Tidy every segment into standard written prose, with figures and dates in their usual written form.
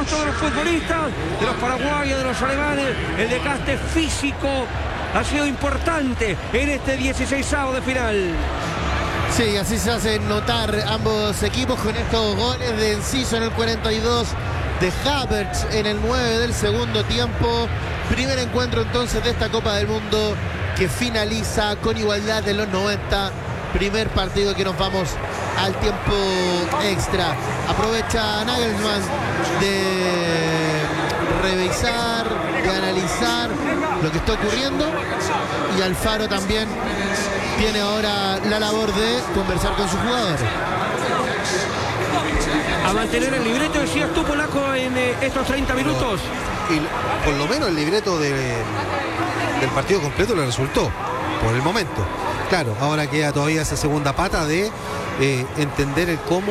gusto de los futbolistas, de los paraguayos, de los alemanes. El desgaste físico ha sido importante en este 16avo de final. Sí, así se hacen notar ambos equipos con estos goles de Enciso en el 42, de Havertz en el 9 del segundo tiempo. Primer encuentro entonces de esta Copa del Mundo que finaliza con igualdad de los 90. Primer partido que nos vamos al tiempo extra. Aprovecha Nagelsmann de revisar, de analizar lo que está ocurriendo, y Alfaro también tiene ahora la labor de conversar con sus jugadores. A mantener el libreto, decías tú, Polaco, en estos 30 minutos. Y por lo menos el libreto del partido completo le resultó, por el momento. Claro, ahora queda todavía esa segunda pata de entender el cómo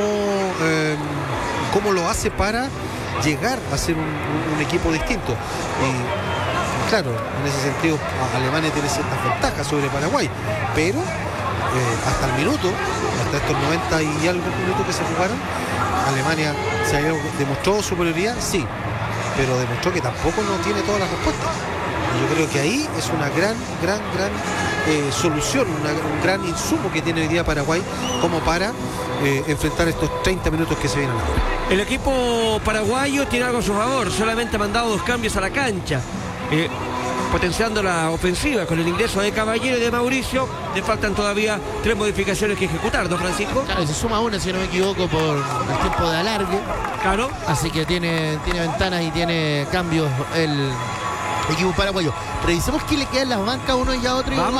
lo hace para llegar a ser un equipo distinto. Y claro, en ese sentido Alemania tiene ciertas ventajas sobre Paraguay, pero hasta el minuto, hasta estos 90 y algo minutos que se jugaron, Alemania demostró superioridad, sí, pero demostró que tampoco no tiene todas las respuestas. Y yo creo que ahí es una gran solución, un gran insumo que tiene hoy día Paraguay como para enfrentar estos 30 minutos que se vienen ahora. El equipo paraguayo tiene algo a su favor, solamente ha mandado 2 cambios a la cancha, potenciando la ofensiva con el ingreso de Caballero y de Mauricio. Le faltan todavía 3 modificaciones que ejecutar, ¿no, Francisco? Claro, se suma una, si no me equivoco, por el tiempo de alargue. Claro. Así que tiene ventanas y tiene cambios el equipo paraguayo. Revisemos qué le queda en las bancas uno y a otro. Vamos.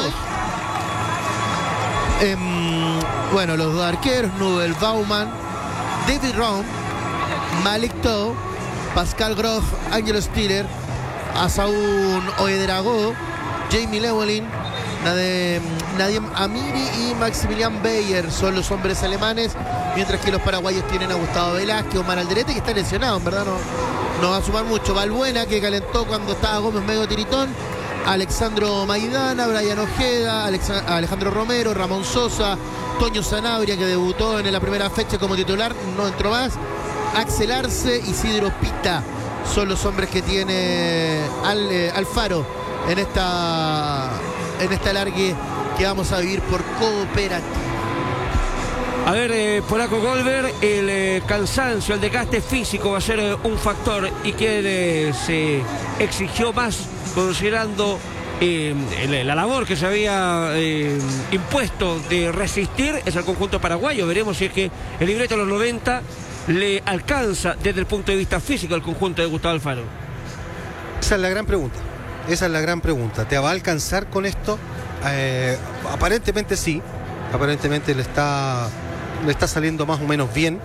Bueno, los 2 arqueros, Nubel Baumann, David Raum, Malik Tau, Pascal Groff, Angelo Stiller, Asaún Oedragó, Jamie Lewelin, Nadim Amiri y Maximilian Bayer son los hombres alemanes, mientras que los paraguayos tienen a Gustavo Velázquez, Omar Alderete, que está lesionado, en verdad no va a sumar mucho. Balbuena, que calentó cuando estaba Gómez medio tiritón, Alexandro Maidana, Brian Ojeda, Alejandro Romero, Ramón Sosa, Toño Sanabria, que debutó en la primera fecha como titular, no entró más, Axel Arce, Isidro Pita son los hombres que tiene Alfaro en esta alargue que vamos a vivir por Cooperativa. A ver, Polaco Goldberg, el cansancio, el desgaste físico va a ser un factor, y que se exigió más considerando la labor que se había impuesto de resistir es el conjunto paraguayo. Veremos si es que el libreto de los 90 le alcanza desde el punto de vista físico al conjunto de Gustavo Alfaro. Esa es la gran pregunta. ¿Te va a alcanzar con esto? Aparentemente sí. Aparentemente le está saliendo más o menos bien.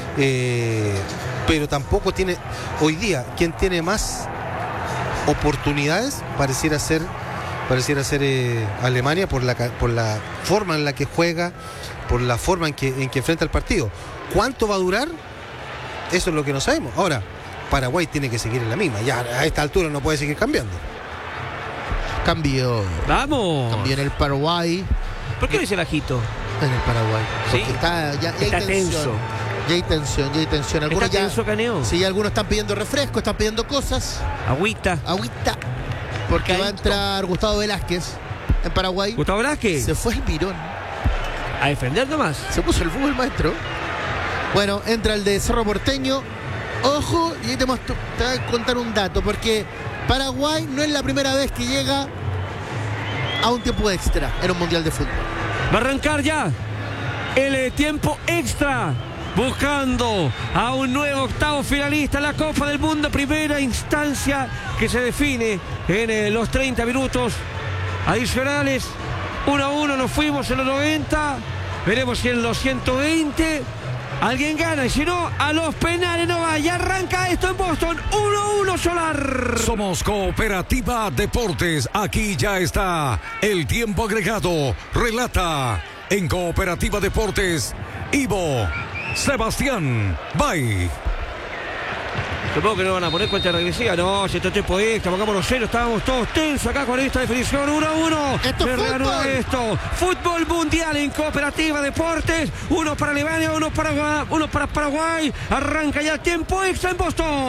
Pero tampoco tiene... Hoy día, quien tiene más oportunidades pareciera ser Alemania, por la forma en la que juega, por la forma en que enfrenta el partido. ¿Cuánto va a durar? Eso es lo que no sabemos. Ahora, Paraguay tiene que seguir en la misma. Ya a esta altura no puede seguir cambiando. Cambio. ¡Vamos! Cambio en el Paraguay. ¿Por qué dice el ajito? En el Paraguay. ¿Sí? Porque está tenso. Ya hay tensión. Algunos ¿Está tenso, Caneo? Sí, algunos están pidiendo refresco, están pidiendo cosas. Agüita. Porque va a entrar Gustavo Velázquez en Paraguay. ¿Gustavo Velázquez? Se fue el Mirón. A defender nomás. Se puso el fútbol, maestro. Bueno, entra el de Cerro Porteño. Ojo, y ahí te voy a contar un dato, porque Paraguay no es la primera vez que llega a un tiempo extra en un mundial de fútbol. Va a arrancar ya el tiempo extra, buscando a un nuevo octavo finalista en la Copa del Mundo, primera instancia que se define en los 30 minutos adicionales. 1-1 nos fuimos en los 90, veremos si en los 120 alguien gana, y si no, a los penales no va. Ya arranca esto en Boston. 1-1 Solar. Somos Cooperativa Deportes. Aquí ya está el tiempo agregado. Relata en Cooperativa Deportes Ivo Sebastián Bay. Supongo que no van a poner cuenta regresiva. No, si este tiempo extra, pongámonos cero. Estábamos todos tensos acá con esta definición. 1-1. Esto es fútbol. Esto. Fútbol mundial en Cooperativa Deportes. Uno para Alemania, uno para Paraguay. Arranca ya el tiempo extra en Boston.